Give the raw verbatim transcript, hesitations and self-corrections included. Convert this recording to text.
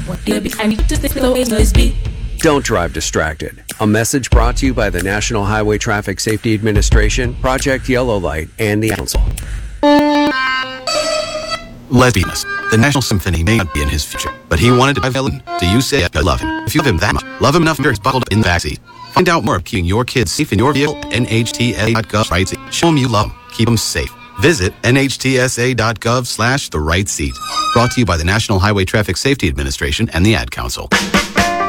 Don't drive distracted. A message brought to you by the National Highway Traffic Safety Administration, Project Yellow Light, and the Council. Let's be honest. The National Symphony may not be in his future, but he wanted to drive Ellen. Do you say I love him? If you love him that much, love him enough, he's buckled up in the backseat. Find out more of keeping your kids safe in your vehicle at N H T S A dot gov right seat. Show them you love them. Keep them safe. Visit N H T S A dot gov slash the right seat. Brought to you by the National Highway Traffic Safety Administration and the Ad Council.